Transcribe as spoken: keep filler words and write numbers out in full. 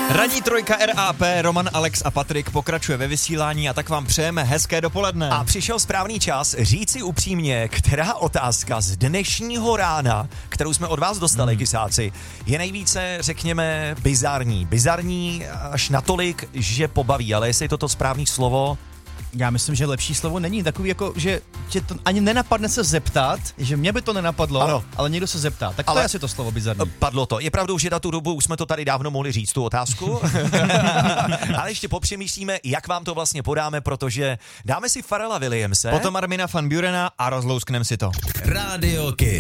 Radní trojka R A P, Roman, Alex a Patrik pokračuje ve vysílání a tak vám přejeme hezké dopoledne. A přišel správný čas říci upřímně, která otázka z dnešního rána, kterou jsme od vás dostali, hmm. kysáci, je nejvíce, řekněme, bizarní. Bizarní až natolik, že pobaví, ale jestli je to to správný slovo... Já myslím, že lepší slovo není takový, jako, že tě to ani nenapadne se zeptat, že mě by to nenapadlo, ano. Ale někdo se zeptá. Tak to ale je asi to slovo bizarní. Padlo to. Je pravdou, že na tu dobu už jsme to tady dávno mohli říct, tu otázku. Ale ještě popřemýšlíme, jak vám to vlastně podáme, protože dáme si Pharrella Williamse. Potom Armina van Burena a rozlouskneme si to. Rádio Kiss.